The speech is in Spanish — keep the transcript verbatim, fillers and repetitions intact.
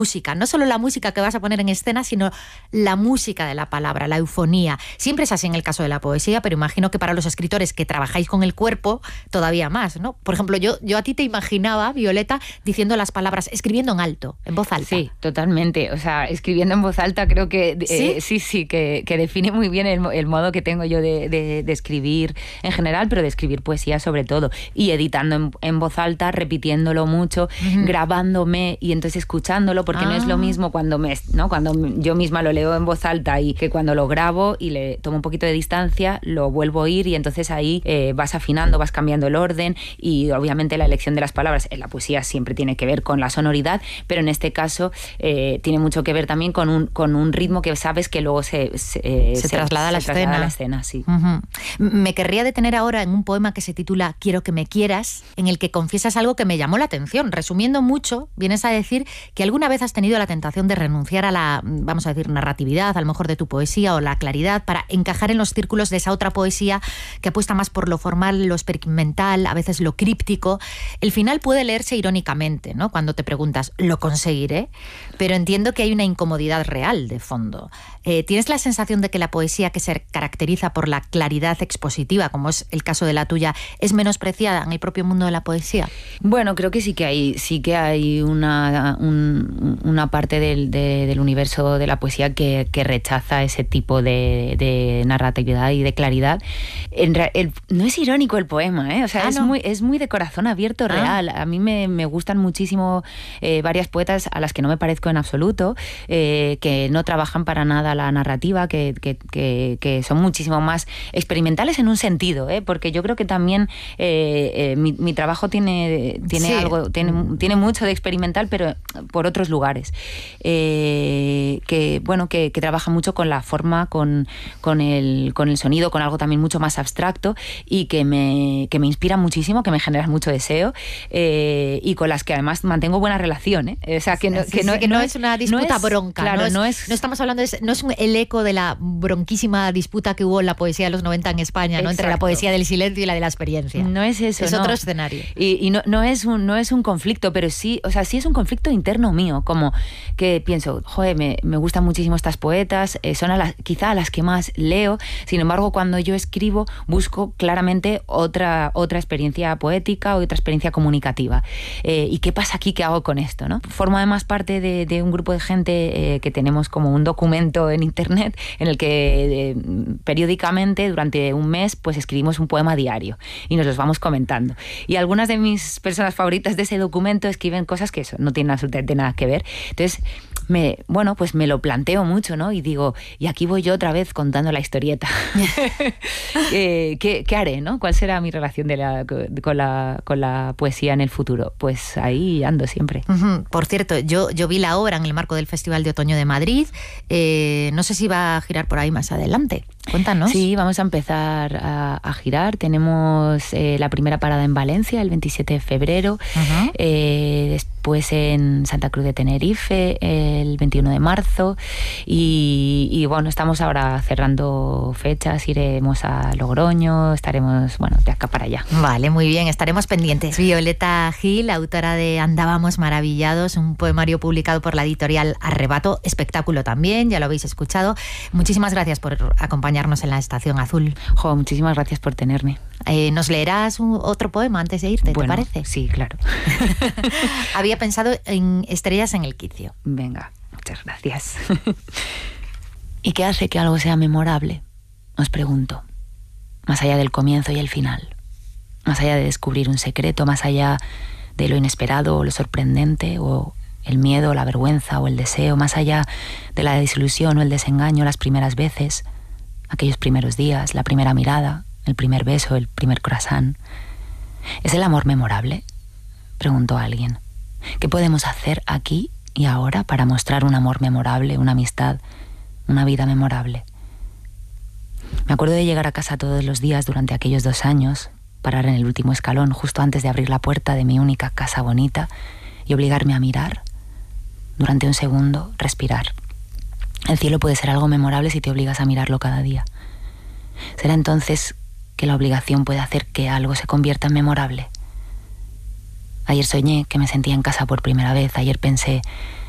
música, no solo la música que vas a poner en escena, sino la música de la palabra, la eufonía. Siempre es así en el caso de la poesía, pero imagino que para los escritores que trabajáis con el cuerpo, todavía más, ¿no? Por ejemplo, yo, yo a ti te imaginaba, Violeta, diciendo las palabras, escribiendo en alto, en voz alta. Sí, totalmente. O sea, escribiendo en voz alta creo que ¿Sí? eh, sí, sí, que, que define muy bien el, el modo que tengo yo de, de, de escribir en general, pero de escribir poesía sobre todo. Y editando en, en voz alta, repitiéndolo mucho, uh-huh. grabándome y entonces escuchándolo, porque ah. no es lo mismo cuando me, ¿no? cuando yo misma lo leo en voz alta y que cuando lo grabo y le tomo un poquito de distancia, lo vuelvo a oír y entonces ahí eh, vas afinando, vas cambiando el orden y obviamente la elección de las palabras en la poesía siempre tiene que ver con la sonoridad, pero en este caso eh, tiene mucho que ver también con un, con un ritmo que sabes que luego se, se, eh, se, se traslada a la se escena. Traslada a la escena, sí. Uh-huh. Me querría detener ahora en un poema que se titula Quiero que me quieras, en el que confiesas algo que me llamó la atención. Resumiendo mucho, vienes a decir que alguna vez has tenido la tentación de renunciar a la, vamos a decir, narratividad, a lo mejor de tu poesía o la claridad, para encajar en los círculos de esa otra poesía que apuesta más por lo formal, lo experimental, a veces lo críptico. El final puede leerse irónicamente, ¿no? Cuando te preguntas, ¿lo conseguiré? Pero entiendo que hay una incomodidad real de fondo. Eh, ¿Tienes la sensación de que la poesía que se caracteriza por la claridad expositiva, como es el caso de la tuya, es menospreciada en el propio mundo de la poesía? Bueno, creo que sí que hay, sí que hay una, un, una parte del, de, del universo de la poesía que, que rechaza ese tipo de, de narratividad y de claridad. En re, el, no es irónico el poema, ¿eh? O sea, ah, es, no. muy, es muy de corazón abierto, real. Ah. A mí me, me gustan muchísimo eh, varias poetas a las que no me parezco en absoluto, eh, que no trabajan para nada la narrativa, que, que, que, que son muchísimo más experimentales en un sentido, ¿eh? Porque yo creo que también eh, eh, mi, mi trabajo tiene, tiene sí. algo, tiene, tiene mucho de experimental, pero por otros lugares. Eh, que bueno, que, que trabaja mucho con la forma, con, con, el, con el sonido, con algo también mucho más abstracto y que me, que me inspira muchísimo, que me genera mucho deseo eh, y con las que además mantengo buena relación, ¿eh? O sea, que no, sí, que no, sí, que no, no es una disputa no es, bronca, claro, no, es, no, es, no estamos hablando de, no es un, el eco de la bronquísima disputa que hubo en la poesía de los noventa en España, ¿no? Entre la poesía del silencio y la de la experiencia. No es eso, es no. otro escenario. Y, y no, no, es un, no es un conflicto, pero sí, o sea, sí es un conflicto interno mío, como que pienso, joder, me, me gustan muchísimo estas poetas, eh, son a las, quizá a las que más leo, sin embargo, cuando yo escribo, busco claramente otra, otra experiencia poética o otra experiencia comunicativa. Eh, ¿Y qué pasa aquí? ¿Qué hago con esto? ¿No? Formo además parte de, de un grupo de gente eh, que tenemos como un documento en internet en el que eh, periódicamente, durante un mes, pues escribimos un poema diario y nos los vamos comentando. Y algunas de mis personas favoritas de ese documento escriben cosas que eso, no tienen absolutamente nada que ver. Entonces, me, bueno, pues me lo planteo mucho, ¿no? Y digo, y aquí voy yo otra vez contando la historieta. eh, ¿qué, ¿Qué haré, no? ¿Cuál será mi relación de la, con, la, con la poesía en el futuro? Pues ahí ando siempre. Uh-huh. Por cierto, yo, yo vi la obra en el marco del Festival de Otoño de Madrid. Eh, no sé si va a girar por ahí más adelante. Cuéntanos. Sí, vamos a empezar a, a girar. Tenemos eh, la primera parada en Valencia el veintisiete de febrero, uh-huh. eh, después en Santa Cruz de Tenerife el veintiuno de marzo y, y bueno, estamos ahora cerrando fechas, iremos a Logroño, estaremos, bueno, de acá para allá. Vale, muy bien, estaremos pendientes. Violeta Gil, autora de Andábamos maravillados, un poemario publicado por la editorial Arrebato, espectáculo también, ya lo habéis escuchado. Muchísimas gracias por acompañarnos en la Estación Azul. Jo, muchísimas gracias por tenerme. Eh, ¿Nos leerás un, otro poema antes de irte, bueno, te parece? Sí, claro. Había pensado en Estrellas en el quicio. Venga, muchas gracias. ¿Y qué hace que algo sea memorable? Os pregunto. Más allá del comienzo y el final. Más allá de descubrir un secreto, más allá de lo inesperado o lo sorprendente, o el miedo, la vergüenza o el deseo, más allá de la desilusión o el desengaño las primeras veces, aquellos primeros días, la primera mirada, el primer beso, el primer croissant. ¿Es el amor memorable?, preguntó alguien. ¿Qué podemos hacer aquí y ahora para mostrar un amor memorable, una amistad, una vida memorable? Me acuerdo de llegar a casa todos los días durante aquellos dos años, parar en el último escalón justo antes de abrir la puerta de mi única casa bonita y obligarme a mirar, durante un segundo, respirar. El cielo puede ser algo memorable si te obligas a mirarlo cada día. ¿Será entonces que la obligación puede hacer que algo se convierta en memorable? Ayer soñé que me sentía en casa por primera vez. Ayer pensé,